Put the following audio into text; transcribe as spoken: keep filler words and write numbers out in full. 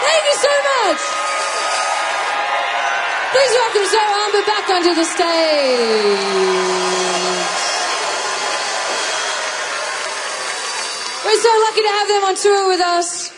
Thank you so much. Please welcome Sarah Amber back onto the stage. We're so lucky to have them on tour with us.